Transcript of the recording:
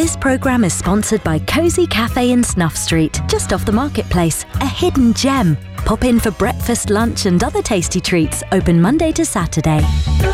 This programme is sponsored by Cosy Cafe in Snuff Street, just off the marketplace, a hidden gem. Pop in for breakfast, lunch and other tasty treats, open Monday to Saturday.